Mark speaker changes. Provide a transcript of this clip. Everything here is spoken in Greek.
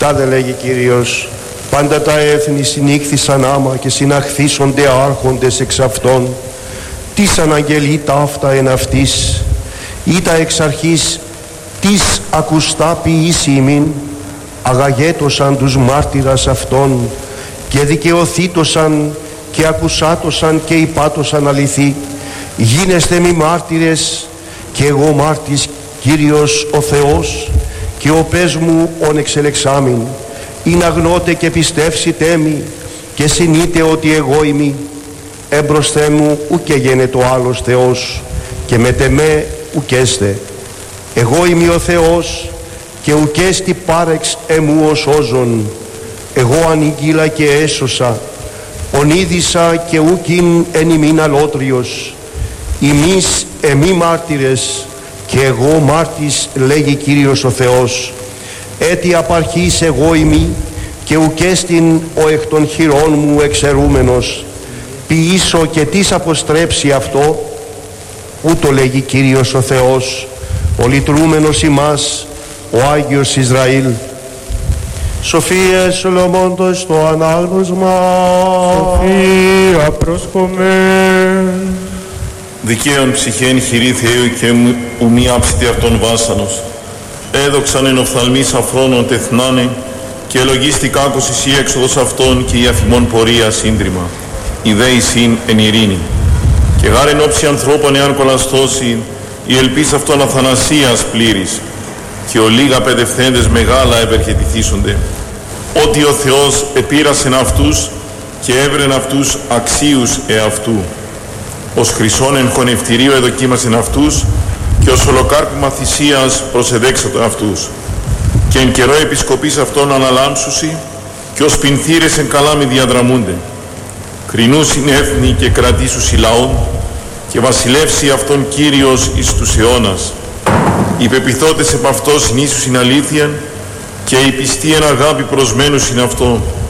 Speaker 1: τάδε λέγει Κύριος, πάντα τα έθνη συνήχθησαν άμα και συναχθήσονται άρχοντες εξ αυτών. Τις αναγγελεί ταύτα εν αυτής, ή τα εξ αρχής τις ακουστά ποιήσει ημίν, αγαγέτωσαν τους μάρτυρας αυτών και δικαιωθήτωσαν και ακουσάτωσαν και υπάτωσαν αληθή. Γίνεστε μη μάρτυρες και εγώ μάρτης Κύριος ο Θεός και ο πες μου ον εξελεξάμην, ή να γνώτε και πιστεύσετε μη και συνείτε ότι εγώ είμαι. Έμπροσθέ μου ουκε γένετο άλλος Θεός και μετεμέ ουκέστε. Εγώ είμαι ο Θεός και ουκέστη πάρεξ εμού ως όζον. Εγώ ανήγγειλα και έσωσα, ονείδησα και ουκειν εν ημίν αλότριος. Εμείς εμεί μάρτυρες και εγώ μάρτης λέγει Κύριος ο Θεός. Έτι απαρχής εγώ ημί και ουκέστην ο εκ των χειρών μου εξαιρούμενος. Ποιήσω και τις αποστρέψει αυτό, ούτω λέγει Κύριος ο Θεός, ο λυτρούμενος ημάς, ο Άγιος Ισραήλ. Σοφία Σολομώντος το ανάγνωσμα.
Speaker 2: Σοφία πρόσχομαι.
Speaker 3: Δικαίων ψυχέν χειρή Θεού και ουμή άψητη αυτόν βάσανος. Έδοξαν εν οφθαλμής αφρόνων τεθνάνε και ελογίστη κάκος εσύ έξοδος αυτών και η αφημών πορεία σύντριμα. Η δέησιν εν ειρήνη. Και γάρεν όψη ανθρώπων εάν κολαστώσει η ελπίς αυτών αθανασίας πλήρης. Και ο λίγα παιδευθέντες μεγάλα ευερχετηθήσονται. Ότι ο Θεός επήρασεν αυτούς και έβρεν αυτούς αξίους εαυτού. Ως χρυσόν εν χωνευτηρίο εδοκίμασεν αυτούς και ως ολοκάρπημα θυσίας προσεδέξατο αυτούς. Και εν καιρό επισκοπής αυτών αναλάμψουσι και ως πινθύρες εν καλάμι διαδραμούνται. Κρινούσιν έθνη και κρατήσουσι λαών και βασιλεύσει αυτόν Κύριος εις τους αιώνας. Οι πεπιθώτες επ' αυτό συνήσουσιν αλήθειαν και οι πιστοί εν αγάπη προσμένουσιν αυτό.